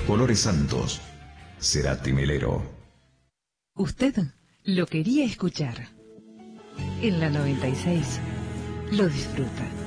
Colores Santos, Cerati Melero. Usted lo quería escuchar. En la 96 lo disfruta.